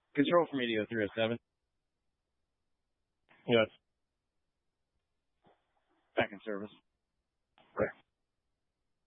Control for Medio 307. Yes. Back in service. Okay.